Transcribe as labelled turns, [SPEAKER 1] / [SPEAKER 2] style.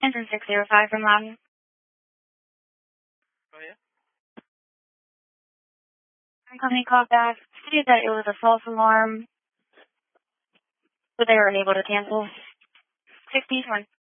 [SPEAKER 1] Engine 605 from Loudon.
[SPEAKER 2] Oh, yeah?
[SPEAKER 1] Company called back, stated that it was a false alarm, but they were unable to cancel. 6 Eastern.